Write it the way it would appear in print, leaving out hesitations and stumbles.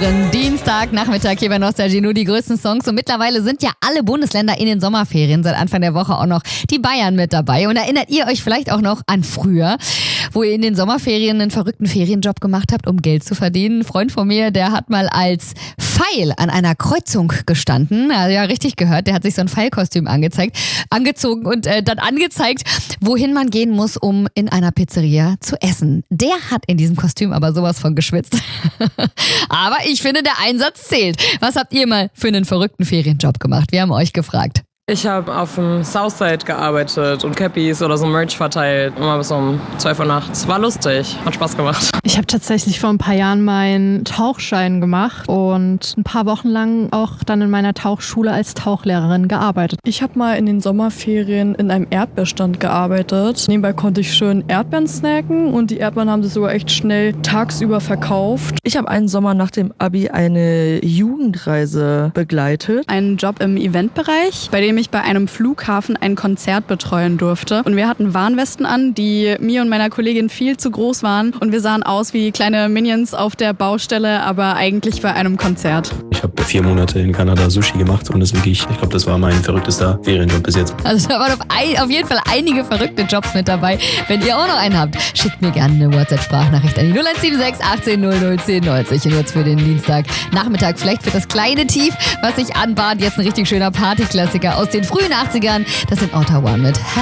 hören. Dienstagnachmittag hier bei Nostalgie, nur die größten Songs. Und mittlerweile sind ja alle Bundesländer in den Sommerferien. Seit Anfang der Woche auch noch die Bayern mit dabei. Und erinnert ihr euch vielleicht auch noch an früher, wo ihr in den Sommerferien einen verrückten Ferienjob gemacht habt, um Geld zu verdienen? Ein Freund von mir, der hat mal als Pfeil an einer Kreuzung gestanden. Also ja, richtig gehört. Der hat sich so ein Pfeilkostüm angezogen und dann angezeigt, wohin man gehen muss, um in einer Pizzeria zu essen. Der hat in diesem Kostüm aber sowas von geschwitzt. Aber ich finde, der Einsatz zählt. Was habt ihr mal für einen verrückten Ferienjob gemacht? Wir haben euch gefragt. Ich habe auf dem Southside gearbeitet und Cappies oder so Merch verteilt. Immer bis um 12 Uhr nachts. War lustig, hat Spaß gemacht. Ich habe tatsächlich vor ein paar Jahren meinen Tauchschein gemacht und ein paar Wochen lang auch dann in meiner Tauchschule als Tauchlehrerin gearbeitet. Ich habe mal in den Sommerferien in einem Erdbeerstand gearbeitet. Nebenbei konnte ich schön Erdbeeren snacken und die Erdbeeren haben sich sogar echt schnell tagsüber verkauft. Ich habe einen Sommer nach dem Abi eine Jugendreise begleitet. Einen Job im Eventbereich, bei dem ich bei einem Flughafen ein Konzert betreuen durfte. Und wir hatten Warnwesten an, die mir und meiner Kollegin viel zu groß waren. Und wir sahen aus wie kleine Minions auf der Baustelle, aber eigentlich bei einem Konzert. Ich habe 4 Monate in Kanada Sushi gemacht und das wirklich, ich glaube, das war mein verrücktester Ferienjob bis jetzt. Also da waren auf jeden Fall einige verrückte Jobs mit dabei. Wenn ihr auch noch einen habt, schickt mir gerne eine WhatsApp-Sprachnachricht an die 0176 18 00 10 90. Und jetzt für den Dienstagnachmittag vielleicht für das kleine Tief, was sich anbahnt. Jetzt ein richtig schöner Partyklassiker aus den frühen 80ern. Das sind Ottawa mit